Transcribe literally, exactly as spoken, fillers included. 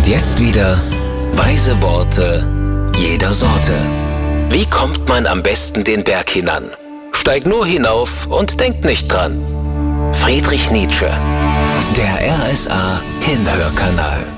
Und jetzt wieder weise Worte jeder Sorte. Wie kommt man am besten den Berg hinan? Steig nur hinauf und denk nicht dran. Friedrich Nietzsche, der R S A Hinhörkanal.